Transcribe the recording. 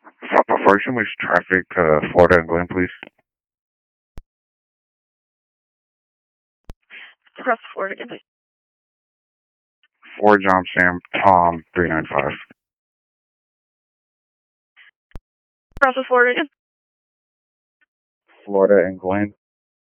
Before you lose traffic, Florida and Glen, please. Across Florida again, please. 4 John Sam Tom 395. Across Florida again. Florida and Glen.